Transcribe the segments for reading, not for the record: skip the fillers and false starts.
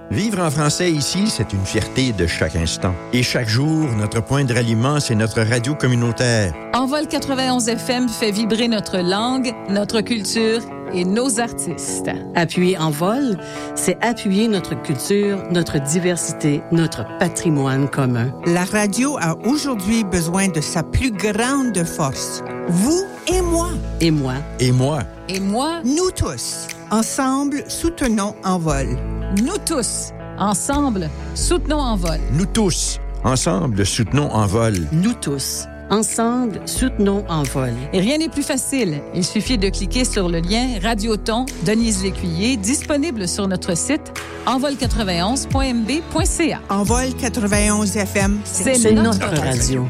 Vivre en français ici, c'est une fierté de chaque instant. Et chaque jour, notre point de ralliement, c'est notre radio communautaire. Envol 91 FM fait vibrer notre langue, notre culture et nos artistes. Appuyer Envol, c'est appuyer notre culture, notre diversité, notre patrimoine commun. La radio a aujourd'hui besoin de sa plus grande force. Vous et moi. Et moi. Et moi. Et moi. Nous tous. Ensemble, soutenons Envol. Nous tous. Ensemble, soutenons Envol. Nous tous. Ensemble, soutenons Envol. Nous tous. Ensemble, soutenons Envol. Et rien n'est plus facile. Il suffit de cliquer sur le lien Radioton Denise Lécuyer disponible sur notre site envol91.mb.ca. Envol 91 FM, c'est notre radio.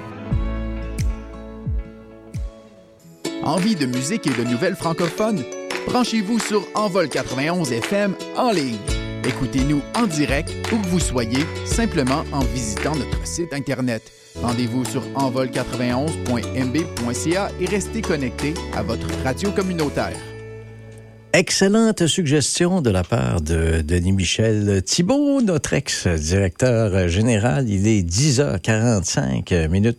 Envie de musique et de nouvelles francophones? Branchez-vous sur Envol 91 FM en ligne. Écoutez-nous en direct où que vous soyez, simplement en visitant notre site Internet. Rendez-vous sur envol91.mb.ca et restez connectés à votre radio communautaire. Excellente suggestion de la part de Denis-Michel Thibault, notre ex-directeur général. Il est 10h45 .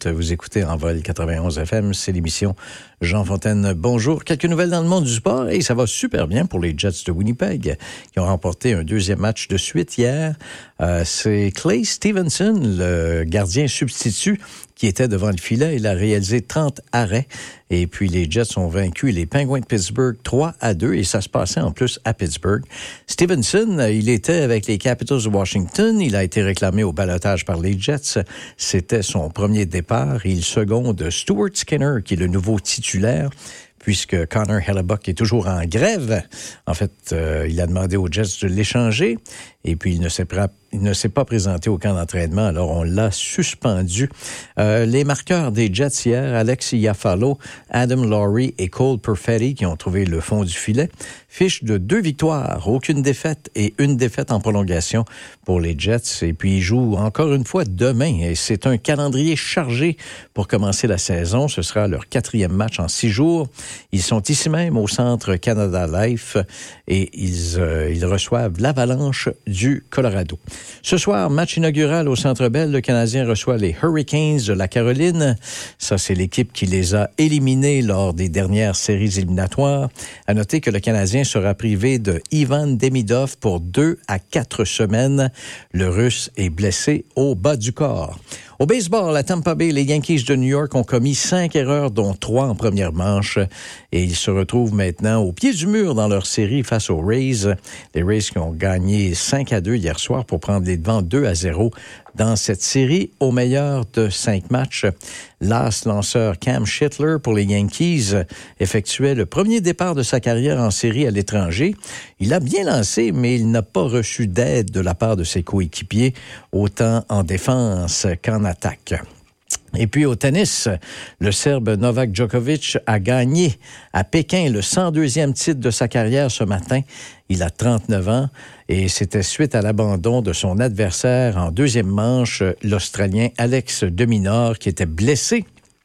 Vous écoutez Envol 91 FM, c'est l'émission Jean Fontaine. Bonjour. Quelques nouvelles dans le monde du sport et ça va super bien pour les Jets de Winnipeg qui ont remporté un deuxième match de suite hier. C'est Clay Stevenson, le gardien substitut, qui était devant le filet. Il a réalisé 30 arrêts. Et puis, les Jets ont vaincu les Penguins de Pittsburgh 3-2. Et ça se passait en plus à Pittsburgh. Stevenson, il était avec les Capitals de Washington. Il a été réclamé au ballottage par les Jets. C'était son premier départ. Il seconde Stuart Skinner, qui est le nouveau titulaire, puisque Connor Hellebuyck est toujours en grève. En fait, il a demandé aux Jets de l'échanger. Et puis, il ne s'est pas présenté au camp d'entraînement, alors on l'a suspendu. Les marqueurs des Jets hier, Alex Iafallo, Adam Lowry et Cole Perfetti, qui ont trouvé le fond du filet, fiche de 2 victoires, aucune défaite et une défaite en prolongation pour les Jets. Et puis, ils jouent encore une fois demain. Et c'est un calendrier chargé pour commencer la saison. Ce sera leur 4e match en 6 jours. Ils sont ici même au Centre Canada Life et ils reçoivent l'Avalanche du Colorado. Ce soir, match inaugural au Centre Bell, le Canadien reçoit les Hurricanes de la Caroline. Ça, c'est l'équipe qui les a éliminés lors des dernières séries éliminatoires. À noter que le Canadien sera privé de Ivan Demidov pour 2 à 4 semaines. Le Russe est blessé au bas du corps. Au baseball, à Tampa Bay, les Yankees de New York ont commis 5 erreurs, dont 3 en première manche. Et ils se retrouvent maintenant au pied du mur dans leur série face aux Rays. Les Rays qui ont gagné 5-2 hier soir pour prendre les devants 2-0 dans cette série. Au meilleur de 5 matchs, l'as lanceur Cam Schittler pour les Yankees effectuait le premier départ de sa carrière en série à l'étranger. Il a bien lancé, mais il n'a pas reçu d'aide de la part de ses coéquipiers, autant en défense qu'en attaque. Et puis au tennis, le Serbe Novak Djokovic a gagné à Pékin le 102e titre de sa carrière ce matin. Il a 39 ans et c'était suite à l'abandon de son adversaire en deuxième manche, l'Australien Alex de Minaur, qui était blessé.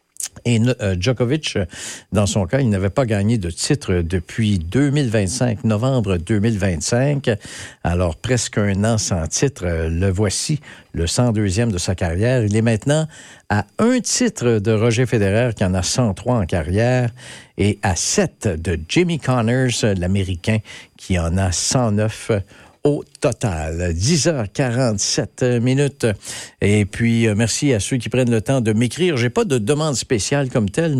Et Djokovic, dans son cas, il n'avait pas gagné de titre depuis 2025, novembre 2025. Alors, presque un an sans titre, le voici, le 102e de sa carrière. Il est maintenant à 1 titre de Roger Federer, qui en a 103 en carrière, et à 7 de Jimmy Connors, l'Américain, qui en a 109 au total. 10h47. Et puis, merci à ceux qui prennent le temps de m'écrire. J'ai pas de demande spéciale comme telle,